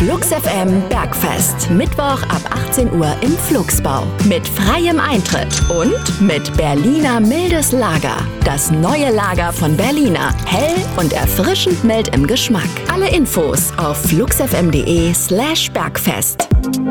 Flux FM Bergfest. Mittwoch ab 18 Uhr im Flugsbau. Mit freiem Eintritt und mit Berliner mildes Lager. Das neue Lager von Berliner. Hell und erfrischend mild im Geschmack. Alle Infos auf fluxfm.de/Bergfest.